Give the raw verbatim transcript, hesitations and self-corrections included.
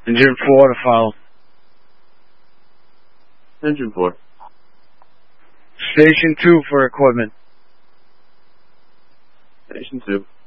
Engine four to follow. Engine four. Station two for equipment. Station two.